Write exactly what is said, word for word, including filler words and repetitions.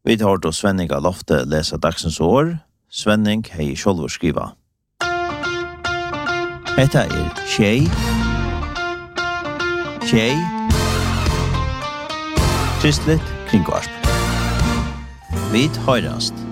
Vi tar då Svenning av Lofte läsa dagsens år. Svenning hei sjolvor skriva. Hetta er tjej. Tjej. Kristligt kringvarp. Vi høyrast.